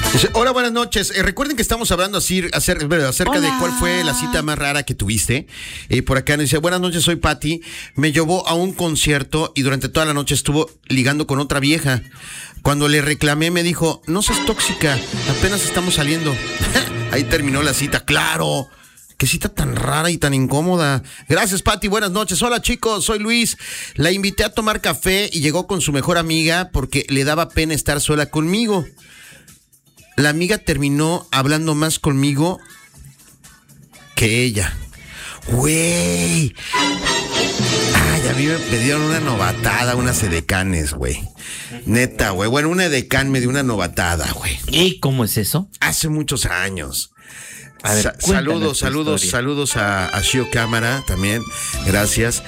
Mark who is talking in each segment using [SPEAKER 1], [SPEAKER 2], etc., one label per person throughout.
[SPEAKER 1] Dice, hola, buenas noches. Recuerden que estamos hablando acerca de cuál fue la cita más rara que tuviste. Por acá nos dice, buenas noches, soy Patti. Me llevó a un concierto y durante toda la noche estuvo ligando con otra vieja. Cuando le reclamé me dijo, no seas tóxica, apenas estamos saliendo. Ahí terminó la cita, claro. Qué cita tan rara y tan incómoda. Gracias, Pati. Buenas noches. Hola, chicos. Soy Luis. La invité a tomar café y llegó con su mejor amiga porque le daba pena estar sola conmigo. La amiga terminó hablando más conmigo que ella. Güey. Ay, a mí me dieron una novatada, unas edecanes, güey. Neta, güey. Bueno, una edecán me dio una novatada, güey.
[SPEAKER 2] ¿Y cómo es eso?
[SPEAKER 1] Hace muchos años.
[SPEAKER 2] A ver,
[SPEAKER 1] saludos a Shio Cámara también. Gracias.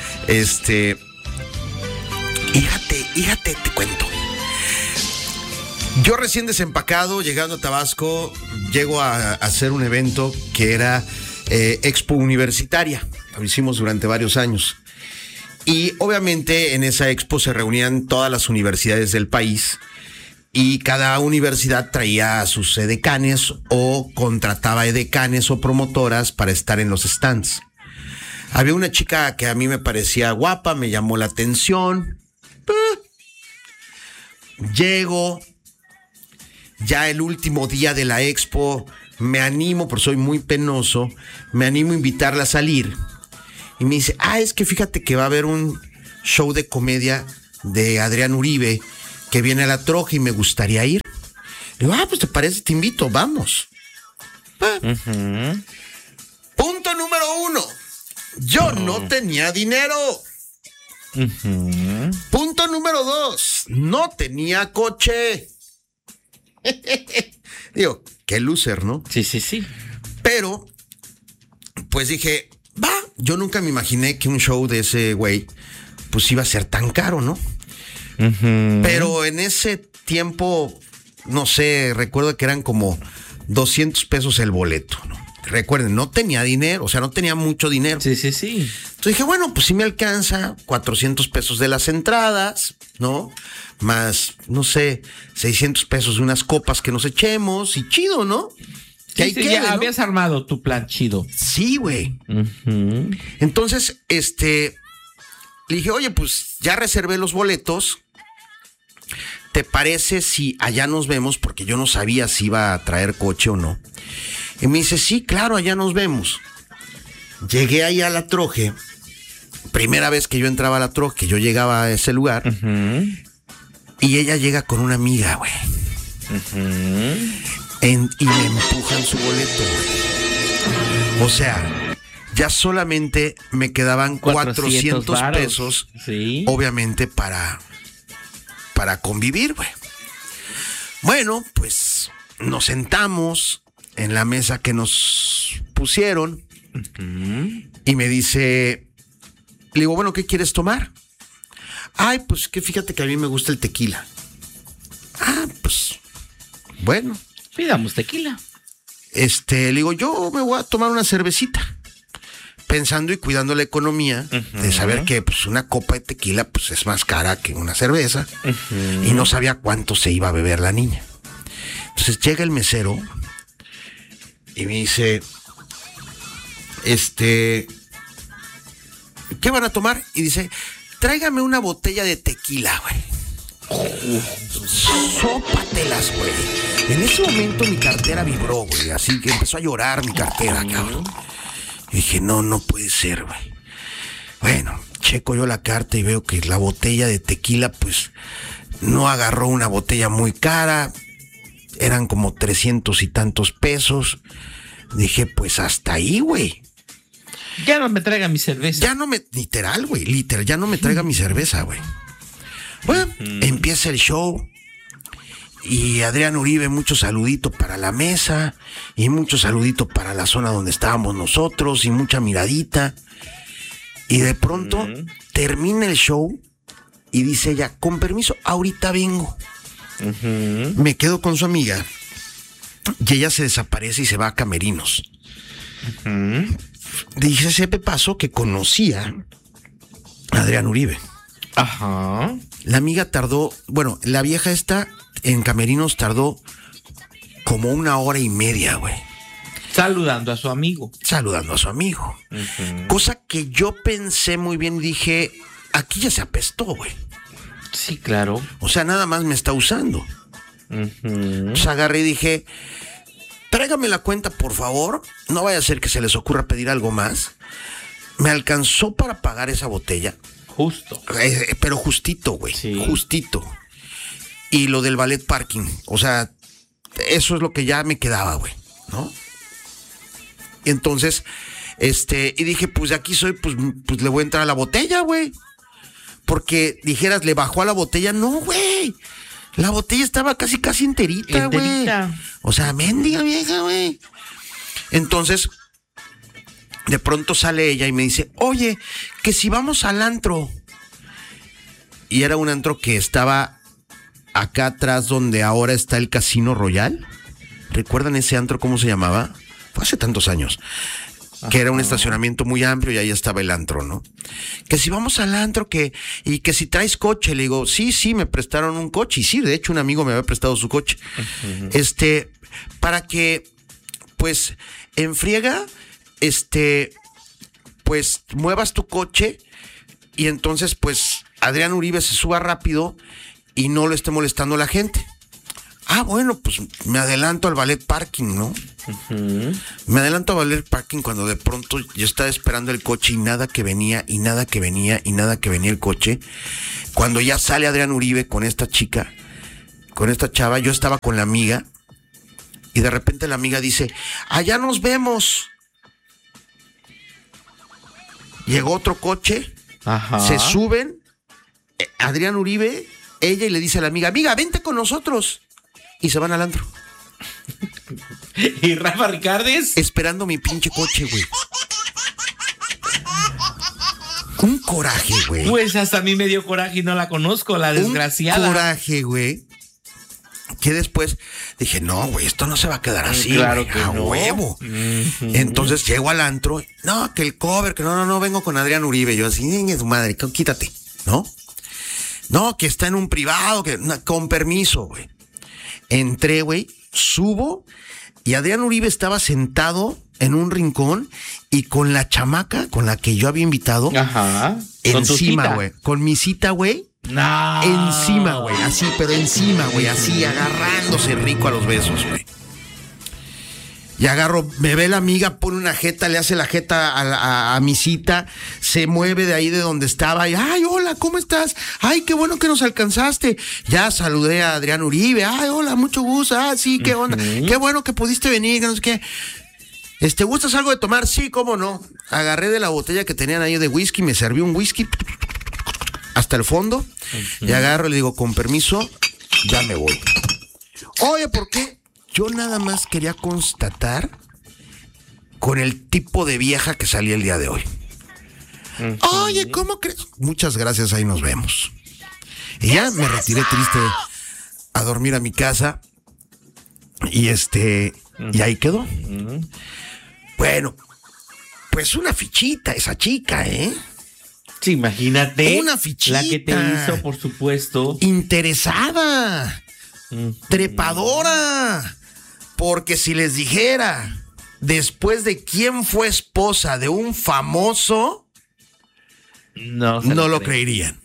[SPEAKER 1] Fíjate, te cuento. Yo recién desempacado, llegando a Tabasco, llego a hacer un evento que era Expo Universitaria. Lo hicimos durante varios años. Y obviamente en esa expo se reunían todas las universidades del país y cada universidad traía a sus edecanes o contrataba edecanes o promotoras para estar en los stands. Había una chica que a mí me parecía guapa, me llamó la atención. Llego, ya el último día de la expo, me animo, porque soy muy penoso, me animo a invitarla a salir. Y me dice, es que fíjate que va a haber un show de comedia de Adrián Uribe que viene a la Troje y me gustaría ir. Le digo, pues te parece, te invito, vamos. Punto número 1. Yo no tenía dinero. Punto número 2. No tenía coche. Digo, qué loser, ¿no?
[SPEAKER 2] Sí.
[SPEAKER 1] Pero, pues dije, yo nunca me imaginé que un show de ese güey, pues iba a ser tan caro, ¿no? Pero en ese tiempo, no sé, recuerdo que eran como 200 pesos el boleto, ¿no? Recuerden, no tenía dinero, o sea, no tenía mucho dinero.
[SPEAKER 2] Sí.
[SPEAKER 1] Entonces dije, bueno, pues sí me alcanza 400 pesos de las entradas, ¿no? Más, no sé, 600 pesos de unas copas que nos echemos y chido, ¿no? Que ahí quede,
[SPEAKER 2] ya
[SPEAKER 1] ¿no?
[SPEAKER 2] habías armado tu plan chido.
[SPEAKER 1] Sí, güey. Entonces, le dije, oye, pues ya reservé los boletos. ¿Te parece si allá nos vemos? Porque yo no sabía si iba a traer coche o no. Y me dice, sí, claro, allá nos vemos. Llegué ahí a la Troje. Primera vez que yo entraba a la Troje, que yo llegaba a ese lugar. Y ella llega con una amiga, güey. Y me empujan su boleto, güey. O sea, ya solamente me quedaban 400 pesos,
[SPEAKER 2] sí.
[SPEAKER 1] Obviamente para convivir, güey. Bueno, pues nos sentamos en la mesa que nos pusieron y me dice, le digo, bueno, ¿qué quieres tomar? Pues que fíjate que a mí me gusta el tequila. Pues bueno.
[SPEAKER 2] Pidamos tequila.
[SPEAKER 1] Le digo, yo me voy a tomar una cervecita. Pensando y cuidando la economía de saber que pues una copa de tequila pues es más cara que una cerveza. Y no sabía cuánto se iba a beber la niña. Entonces llega el mesero y me dice, ¿qué van a tomar? Y dice, tráigame una botella de tequila, güey. Sópatelas, güey. En ese momento mi cartera vibró, güey. Así que empezó a llorar mi cartera, cabrón. Y dije, no puede ser, güey. Bueno, checo yo la carta y veo que la botella de tequila, pues, no agarró una botella muy cara. Eran como 300 y tantos pesos. Dije, pues hasta ahí, güey.
[SPEAKER 2] Ya no me traiga mi cerveza.
[SPEAKER 1] Literal, ya no me traiga mi cerveza, güey. Bueno, empieza el show. Y Adrián Uribe, mucho saludito para la mesa y mucho saludito para la zona donde estábamos nosotros y mucha miradita. Y de pronto termina el show y dice ella, con permiso, ahorita vengo. Me quedo con su amiga y ella se desaparece y se va a camerinos. Dice ese paso que conocía a Adrián Uribe. La amiga tardó, la vieja esta en camerinos tardó como 1 hora y media, güey.
[SPEAKER 2] Saludando a su amigo.
[SPEAKER 1] Uh-huh. Cosa que yo pensé muy bien y dije, aquí ya se apestó, güey.
[SPEAKER 2] Sí, claro.
[SPEAKER 1] O sea, nada más me está usando.
[SPEAKER 2] Uh-huh.
[SPEAKER 1] Pues agarré y dije, tráigame la cuenta, por favor. No vaya a ser que se les ocurra pedir algo más. Me alcanzó para pagar esa botella.
[SPEAKER 2] Justo.
[SPEAKER 1] Pero justito, güey.
[SPEAKER 2] Sí.
[SPEAKER 1] Justito. Y lo del ballet parking. O sea, eso es lo que ya me quedaba, güey, ¿no? Entonces, y dije, pues de aquí soy, pues le voy a entrar a la botella, güey. Porque dijeras, ¿le bajó a la botella? No, güey. La botella estaba casi enterita, güey. O sea, mendiga vieja, güey. Entonces, de pronto sale ella y me dice, oye, que si vamos al antro. Y era un antro que estaba acá atrás donde ahora está el Casino Royal. ¿Recuerdan ese antro cómo se llamaba? Fue hace tantos años. Que era un estacionamiento muy amplio y ahí estaba el antro, ¿no? Que si vamos al antro, y que si traes coche. Le digo, sí, me prestaron un coche. Y sí, de hecho, un amigo me había prestado su coche. Uh-huh. Para que, pues, en friega, pues, muevas tu coche y entonces, pues, Adrián Uribe se suba rápido y no lo esté molestando a la gente. Ah, bueno, pues me adelanto al ballet parking, ¿no? Uh-huh. Me adelanto al ballet parking cuando de pronto yo estaba esperando el coche y nada que venía el coche. Cuando ya sale Adrián Uribe con esta chica, con esta chava, yo estaba con la amiga y de repente la amiga dice, allá nos vemos. Llegó otro coche, ajá, se suben, Adrián Uribe, ella, y le dice a la amiga, vente con nosotros. Y se van al antro.
[SPEAKER 2] ¿Y Rafa Ricardes?
[SPEAKER 1] Esperando mi pinche coche, güey. Un coraje, güey.
[SPEAKER 2] Pues hasta a mí me dio coraje y no la conozco, la desgraciada.
[SPEAKER 1] Un coraje, güey. Que después dije, no, güey, esto no se va a quedar así,
[SPEAKER 2] claro,
[SPEAKER 1] güey,
[SPEAKER 2] que
[SPEAKER 1] a
[SPEAKER 2] no.
[SPEAKER 1] Huevo. Uh-huh. Entonces llego al antro, no, que el cover, que no, vengo con Adrián Uribe. Yo así, su madre, quítate, ¿no? No, que está en un privado, con permiso, güey. Entré, güey, subo y Adrián Uribe estaba sentado en un rincón y con la chamaca con la que yo había invitado,
[SPEAKER 2] ajá,
[SPEAKER 1] encima, güey. Con mi cita, güey.
[SPEAKER 2] No.
[SPEAKER 1] Encima, güey, así, pero encima, güey, así, agarrándose rico a los besos, güey. Y agarro, me ve la amiga, pone una jeta, le hace la jeta a mi cita, se mueve de ahí de donde estaba y, ay, hola, ¿cómo estás? Ay, qué bueno que nos alcanzaste. Ya saludé a Adrián Uribe, ay, hola, mucho gusto, sí, qué onda, qué bueno que pudiste venir, no sé qué. ¿Gustas algo de tomar? Sí, cómo no. Agarré de la botella que tenían ahí de whisky, me serví un whisky hasta el fondo, y agarro y le digo, con permiso, ya me voy. Oye, ¿por qué? Yo nada más quería constatar con el tipo de vieja que salí el día de hoy. Uh-huh. Oye, ¿cómo crees? Muchas gracias, ahí nos vemos. Y ya me retiré triste a dormir a mi casa. Y y ahí quedó. Uh-huh. Bueno, pues una fichita esa chica, ¿eh?
[SPEAKER 2] Sí, imagínate.
[SPEAKER 1] Una fichita.
[SPEAKER 2] La que te hizo, por supuesto.
[SPEAKER 1] Interesada. Uh-huh. Trepadora. Porque si les dijera, después de quién fue esposa de un famoso, no lo creerían.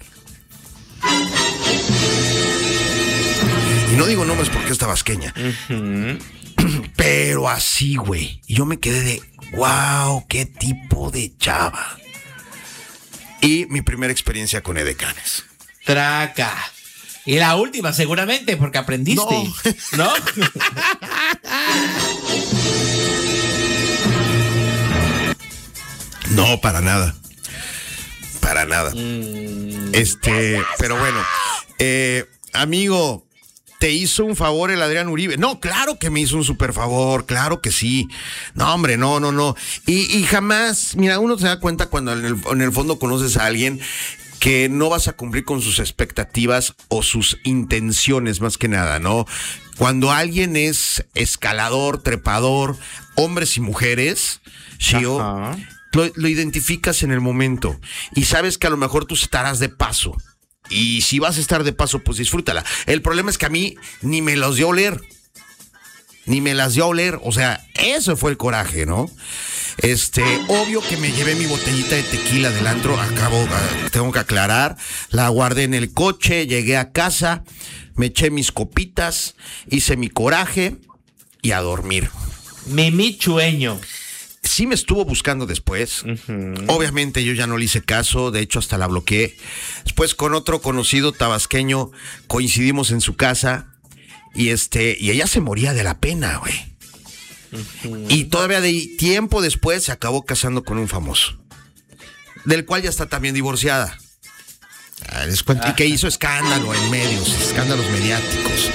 [SPEAKER 1] Y no digo nombres porque es tabasqueña. Uh-huh. Pero así, güey. Y yo me quedé de, wow, qué tipo de chava. Y mi primera experiencia con edecanes.
[SPEAKER 2] Traca. Y la última, seguramente, porque aprendiste. ¿No?
[SPEAKER 1] No, para nada. Para nada. Pero bueno. Amigo, ¿te hizo un favor el Adrián Uribe? No, claro que me hizo un super favor, claro que sí. No, hombre, no. Y jamás, mira, uno se da cuenta cuando en el fondo conoces a alguien que no vas a cumplir con sus expectativas o sus intenciones, más que nada, ¿no? Cuando alguien es escalador, trepador, hombres y mujeres, Shio, lo identificas en el momento y sabes que a lo mejor tú estarás de paso. Y si vas a estar de paso, pues disfrútala. El problema es que a mí ni me los dio a oler. ni me las dio a oler. O sea, eso fue el coraje, ¿no? Obvio que me llevé mi botellita de tequila del antro, tengo que aclarar, la guardé en el coche, llegué a casa, me eché mis copitas, hice mi coraje y a dormir.
[SPEAKER 2] Mimichueño.
[SPEAKER 1] Sí me estuvo buscando después. Obviamente yo ya no le hice caso, de hecho hasta la bloqueé. Después con otro conocido tabasqueño coincidimos en su casa y ella se moría de la pena, güey. Y todavía tiempo después se acabó casando con un famoso, del cual ya está también divorciada. Les cuento, y que hizo escándalo en medios, escándalos mediáticos.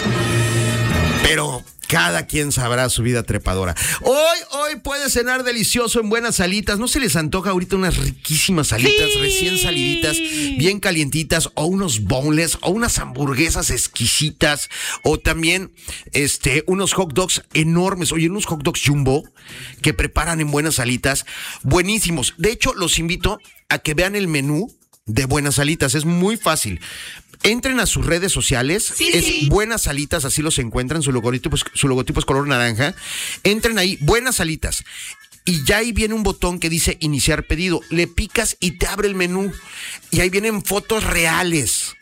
[SPEAKER 1] Pero cada quien sabrá su vida trepadora. Hoy puede cenar delicioso en Buenas Alitas. ¿No se les antoja ahorita unas riquísimas alitas recién saliditas, bien calientitas, o unos boneless, o unas hamburguesas exquisitas, o también unos hot dogs enormes, unos hot dogs jumbo que preparan en Buenas Alitas, buenísimos? De hecho, los invito a que vean el menú de Buenas Alitas, es muy fácil. Entren a sus redes sociales, es Buenas Alitas, así los encuentran, su logotipo es color naranja. Entren ahí, Buenas Alitas, y ya ahí viene un botón que dice iniciar pedido. Le picas y te abre el menú, y ahí vienen fotos reales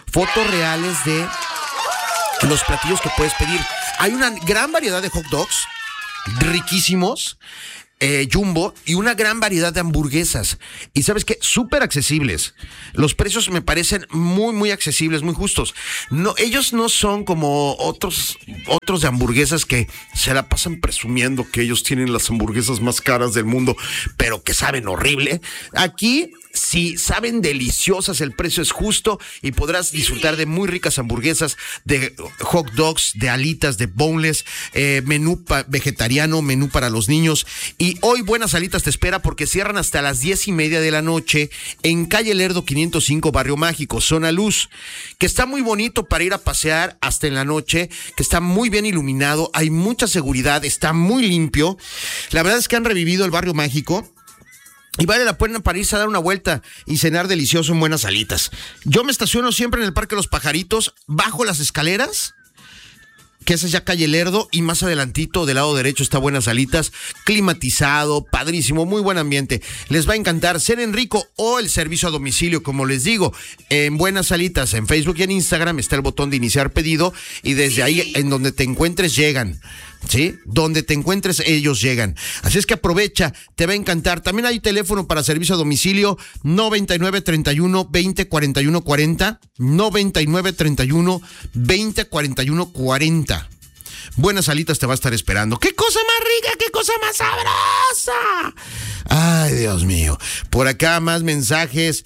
[SPEAKER 1] de los platillos que puedes pedir. Hay una gran variedad de hot dogs, riquísimos, jumbo, y una gran variedad de hamburguesas. Y ¿sabes qué? Súper accesibles. Los precios me parecen muy, muy accesibles, muy justos. No, ellos no son como otros de hamburguesas que se la pasan presumiendo que ellos tienen las hamburguesas más caras del mundo, pero que saben horrible. Aquí sí, saben deliciosas, el precio es justo y podrás disfrutar de muy ricas hamburguesas, de hot dogs, de alitas, de boneless, menú vegetariano, menú para los niños. Y hoy Buenas Alitas te espera porque cierran hasta las 10:30 de la noche en calle Lerdo 505, Barrio Mágico, Zona Luz, que está muy bonito para ir a pasear hasta en la noche, que está muy bien iluminado, hay mucha seguridad, está muy limpio. La verdad es que han revivido el Barrio Mágico y vale la pena para irse a dar una vuelta y cenar delicioso en Buenas Alitas. Yo me estaciono siempre en el Parque Los Pajaritos, bajo las escaleras, que esa es ya calle Lerdo, y más adelantito del lado derecho está Buenas Alitas, climatizado, padrísimo, muy buen ambiente. Les va a encantar. Cenen rico o el servicio a domicilio, como les digo, en Buenas Alitas, en Facebook y en Instagram está el botón de iniciar pedido, y desde ahí, en donde te encuentres, llegan. ¿Sí? Donde te encuentres, ellos llegan. Así es que aprovecha, te va a encantar. También hay teléfono para servicio a domicilio, 9931-204140, 9931-204140. Buenas Alitas te va a estar esperando. ¡Qué cosa más rica! ¡Qué cosa más sabrosa! Ay, Dios mío. Por acá más mensajes.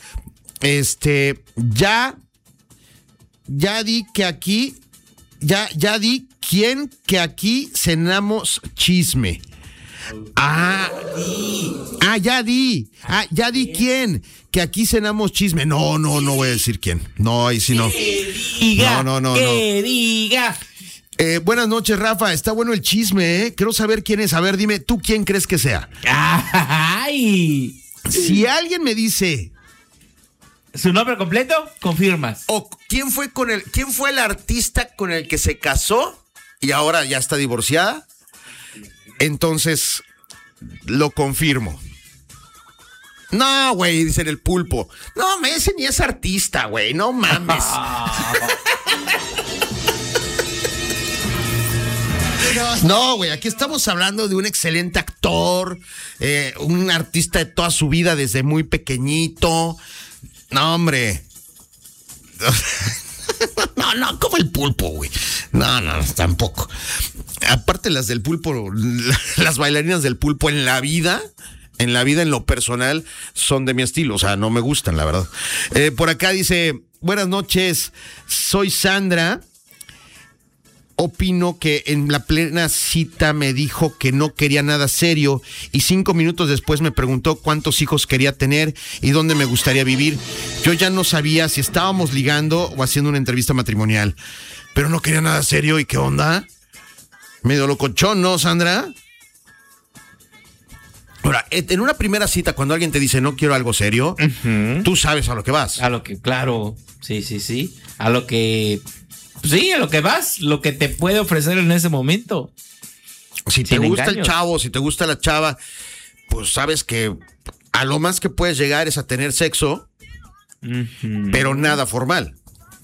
[SPEAKER 1] Ya di que aquí, ya di que aquí cenamos chisme. Ya di quién, que aquí cenamos chisme. No voy a decir quién. No, ahí sí no. No.
[SPEAKER 2] Diga.
[SPEAKER 1] Buenas noches, Rafa. Está bueno el chisme, ¿eh? Quiero saber quién es. A ver, dime, ¿tú quién crees que sea?
[SPEAKER 2] Ay.
[SPEAKER 1] Si alguien me dice
[SPEAKER 2] ¿su nombre completo? Confirmas.
[SPEAKER 1] O quién fue el artista con el que se casó y ahora ya está divorciada, entonces lo confirmo. No, güey, dicen el Pulpo. No, ese ni es artista, güey, no mames. No, güey, aquí estamos hablando de un excelente actor, un artista de toda su vida desde muy pequeñito. No, hombre. No, como el Pulpo, güey. No, tampoco. Aparte las del Pulpo, las bailarinas del Pulpo en la vida, en lo personal, son de mi estilo. O sea, no me gustan, la verdad. Por acá dice, buenas noches, soy Sandra. Opino que en la plena cita me dijo que no quería nada serio y 5 minutos después me preguntó cuántos hijos quería tener y dónde me gustaría vivir. Yo ya no sabía si estábamos ligando o haciendo una entrevista matrimonial, pero no quería nada serio. ¿Y qué onda? Medio locochón, ¿no, Sandra? Ahora, en una primera cita, cuando alguien te dice no quiero algo serio, tú sabes a lo que vas.
[SPEAKER 2] A lo que, claro, sí. A lo que... Sí, a lo que vas, lo que te puede ofrecer en ese momento.
[SPEAKER 1] Si te
[SPEAKER 2] Sin
[SPEAKER 1] gusta
[SPEAKER 2] engaños.
[SPEAKER 1] el chavo, si te gusta la chava, pues sabes que a lo más que puedes llegar es a tener sexo, pero nada formal.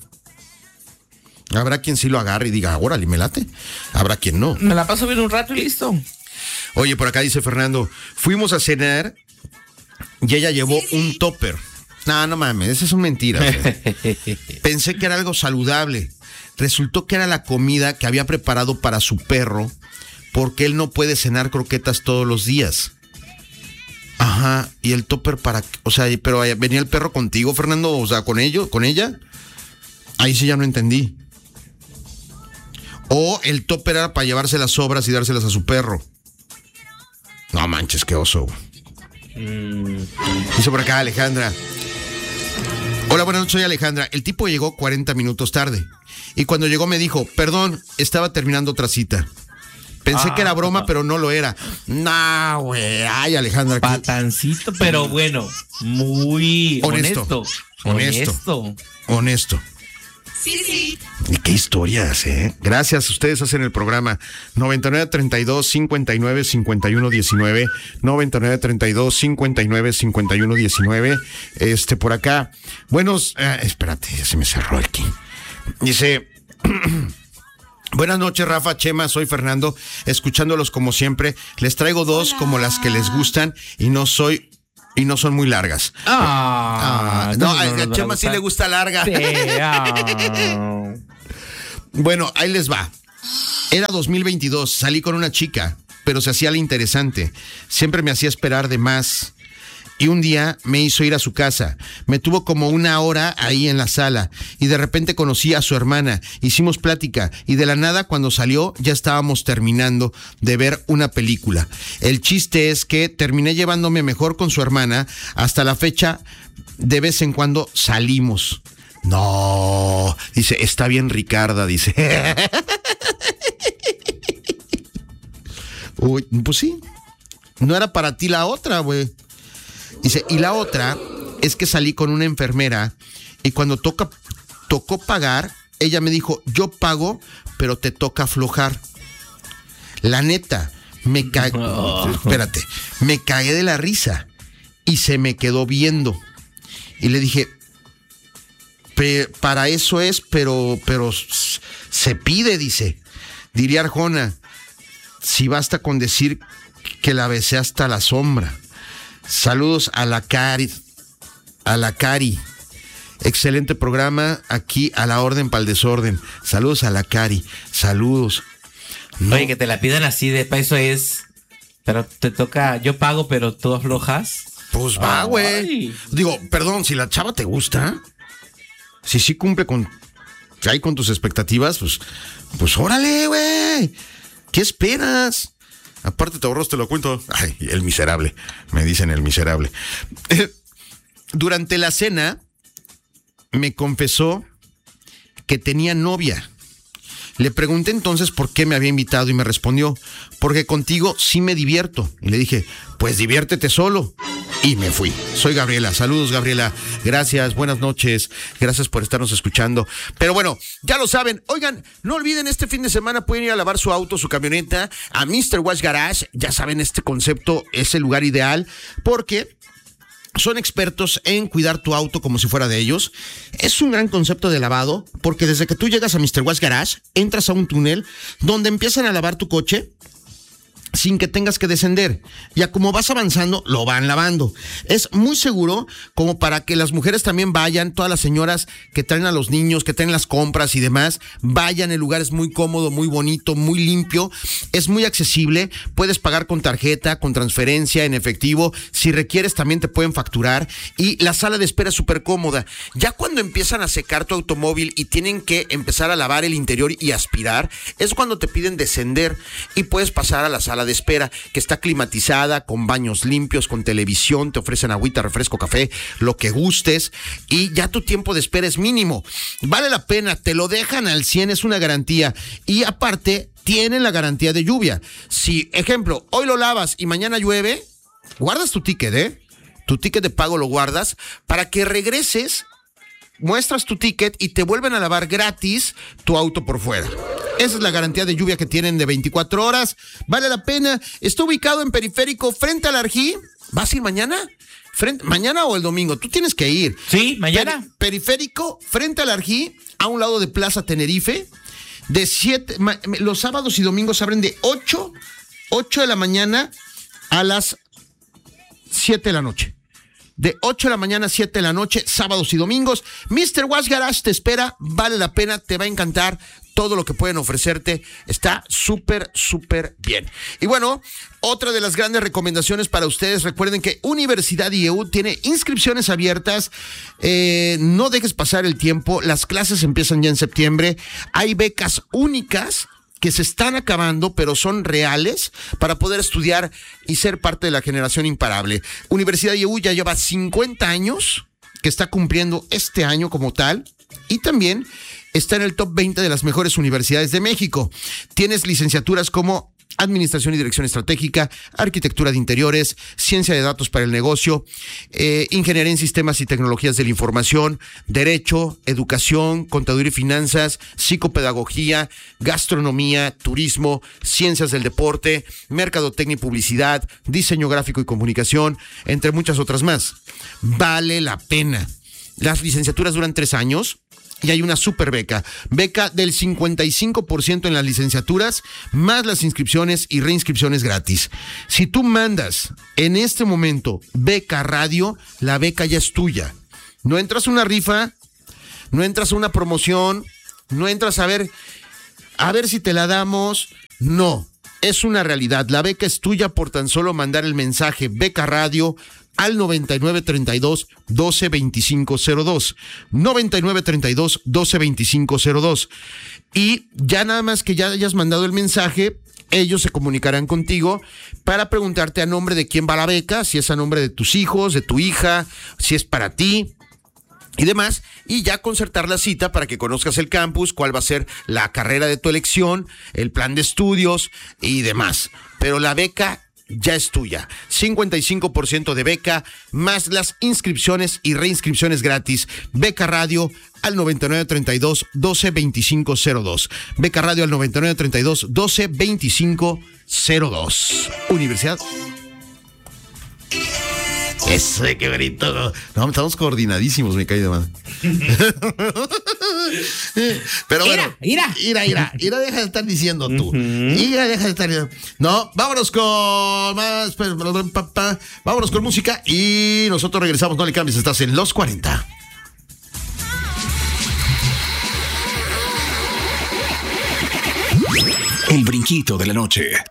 [SPEAKER 1] Habrá quien sí lo agarre y diga, órale, me late. Habrá quien no.
[SPEAKER 2] Me la paso bien un rato y listo.
[SPEAKER 1] Oye, por acá dice Fernando, fuimos a cenar y ella llevó un topper. No mames, esas son mentiras. Pensé que era algo saludable. Resultó que era la comida que había preparado para su perro, porque él no puede cenar croquetas todos los días. Ajá, y el topper para... O sea, pero ¿venía el perro contigo, Fernando? O sea, ¿con ella? Ahí sí ya no entendí. O el topper era para llevarse las sobras y dárselas a su perro. No manches, qué oso. Dice por acá Alejandra. Hola, buenas noches, soy Alejandra. El tipo llegó 40 minutos tarde. Y cuando llegó me dijo, perdón, estaba terminando otra cita. Pensé que era broma, pero no lo era. No, güey. Ay, Alejandra.
[SPEAKER 2] Patancito, pero bueno, muy honesto.
[SPEAKER 1] Honesto.
[SPEAKER 3] Sí.
[SPEAKER 1] Y qué historias, ¿eh? Gracias, ustedes hacen el programa 9932-595119, 9932-595119. Por acá. Buenos, espérate, ya se me cerró aquí. Dice... Buenas noches, Rafa, Chema, soy Fernando, escuchándolos como siempre. Les traigo dos como las que les gustan y no son muy largas. A Chema sí le gusta larga.
[SPEAKER 2] Sí,
[SPEAKER 1] Bueno, ahí les va. Era 2022, salí con una chica, pero se hacía la interesante. Siempre me hacía esperar de más. Y un día me hizo ir a su casa. Me tuvo como una hora ahí en la sala. Y de repente conocí a su hermana. Hicimos plática. Y de la nada, cuando salió, ya estábamos terminando de ver una película. El chiste es que terminé llevándome mejor con su hermana. Hasta la fecha, de vez en cuando salimos. No, dice, está bien Ricarda, dice. Uy, pues sí. No era para ti la otra, güey. Dice, y la otra es que salí con una enfermera y cuando tocó pagar, ella me dijo, yo pago, pero te toca aflojar. La neta, me cagué de la risa y se me quedó viendo. Y le dije, para eso es, pero se pide, dice. Diría Arjona, si basta con decir que la besé hasta la sombra. Saludos a la Cari. Excelente programa, aquí a la orden para el desorden. Saludos a la Cari. Saludos.
[SPEAKER 2] No. Oye, que te la pidan así de peso es... Pero te toca... Yo pago, pero tú aflojas.
[SPEAKER 1] Pues va, güey. Digo, perdón, si la chava te gusta, si sí cumple con tus expectativas, pues órale, güey. ¿Qué esperas? Aparte te ahorras, te lo cuento. Ay, el miserable. Me dicen el miserable. Durante la cena me confesó que tenía novia. Le pregunté entonces por qué me había invitado y me respondió, porque contigo sí me divierto. Y le dije, pues diviértete solo. Y me fui. Soy Gabriela. Saludos, Gabriela. Gracias, buenas noches. Gracias por estarnos escuchando. Pero bueno, ya lo saben. Oigan, no olviden, este fin de semana pueden ir a lavar su auto, su camioneta, a Mr. Wash Garage. Ya saben, este concepto es el lugar ideal porque son expertos en cuidar tu auto como si fuera de ellos. Es un gran concepto de lavado porque desde que tú llegas a Mr. Wash Garage, entras a un túnel donde empiezan a lavar tu coche sin que tengas que descender. Ya como vas avanzando, lo van lavando. Es muy seguro como para que las mujeres también vayan, todas las señoras que traen a los niños, que traen las compras y demás, vayan. El lugar es muy cómodo, muy bonito, muy limpio, es muy accesible. Puedes pagar con tarjeta, con transferencia, en efectivo. Si requieres también te pueden facturar. Y la sala de espera es súper cómoda. Ya cuando empiezan a secar tu automóvil y tienen que empezar a lavar el interior y aspirar, es cuando te piden descender y puedes pasar a la sala de espera, que está climatizada, con baños limpios, con televisión, te ofrecen agüita, refresco, café, lo que gustes, y ya tu tiempo de espera es mínimo. Vale la pena, te lo dejan al 100, es una garantía. Y aparte, tienen la garantía de lluvia. Si, ejemplo, hoy lo lavas y mañana llueve, guardas tu ticket, Tu ticket de pago lo guardas para que regreses muestras tu ticket y te vuelven a lavar gratis tu auto por fuera. Esa es la garantía de lluvia que tienen de 24 horas. Vale la pena. Está ubicado en Periférico, frente al Arjí. ¿Vas a ir mañana? ¿Mañana o el domingo? Tú tienes que ir.
[SPEAKER 2] Sí, mañana.
[SPEAKER 1] Periférico, frente al Arjí, a un lado de Plaza Tenerife. Los sábados y domingos abren de 8 de la mañana a las 7 de la noche. De 8 de la mañana a 7 de la noche, sábados y domingos. Mr. Wash Garage te espera, vale la pena, te va a encantar todo lo que pueden ofrecerte. Está súper, súper bien. Y bueno, otra de las grandes recomendaciones para ustedes, recuerden que Universidad IEU tiene inscripciones abiertas. No dejes pasar el tiempo, las clases empiezan ya en septiembre. Hay becas únicas que se están acabando, pero son reales para poder estudiar y ser parte de la generación imparable. Universidad IEU ya lleva 50 años, que está cumpliendo este año como tal, y también está en el top 20 de las mejores universidades de México. Tienes licenciaturas como Administración y Dirección Estratégica, Arquitectura de Interiores, Ciencia de Datos para el Negocio, Ingeniería en Sistemas y Tecnologías de la Información, Derecho, Educación, Contaduría y Finanzas, Psicopedagogía, Gastronomía, Turismo, Ciencias del Deporte, Mercadotecnia y Publicidad, Diseño Gráfico y Comunicación, entre muchas otras más. Vale la pena. Las licenciaturas duran 3 años. Y hay una super beca del 55% en las licenciaturas, más las inscripciones y reinscripciones gratis. Si tú mandas en este momento beca radio, la beca ya es tuya. No entras a una rifa, no entras a una promoción, no entras a ver si te la damos. No, es una realidad. La beca es tuya por tan solo mandar el mensaje beca radio al 9932-122502. 9932-122502. Y ya nada más que ya hayas mandado el mensaje, ellos se comunicarán contigo para preguntarte a nombre de quién va la beca, si es a nombre de tus hijos, de tu hija, si es para ti y demás, y ya concertar la cita para que conozcas el campus, cuál va a ser la carrera de tu elección, el plan de estudios y demás. Pero la beca ya es tuya. 55% de beca, más las inscripciones y reinscripciones gratis. Beca radio al 9932-122502. Beca radio al 9932-122502. Universidad. Ese, qué bonito. No, estamos coordinadísimos, me cae de mal. Pero bueno, Ira, deja de estar diciendo tú. Ira, deja de estar diciendo. No, vámonos con más. Vámonos con música y nosotros regresamos. No le cambies, estás en Los 40.
[SPEAKER 3] El brinquito de la noche.